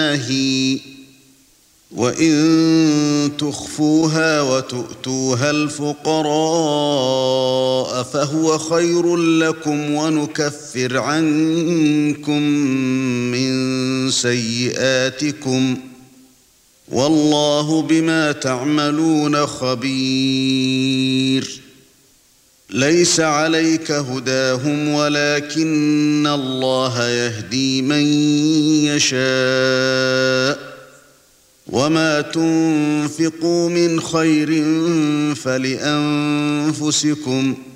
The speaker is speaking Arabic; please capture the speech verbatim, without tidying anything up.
وَإِن تُخْفُوهَا وَتُؤْتُوهَا الْفُقَرَاءَ فَهُوَ خَيْرٌ لَكُمْ وَنُكَفِّرْ عَنكُم مِّن سَيِّئَاتِكُمْ وَاللَّهُ بِمَا تَعْمَلُونَ خَبِيرٌ لَيْسَ عَلَيْكَ هُدَاهُمْ وَلَكِنَّ اللَّهَ يَهْدِي مَن يَشَاءُ وَمَا تُنفِقُوا مِنْ خَيْرٍ فَلِأَنفُسِكُمْ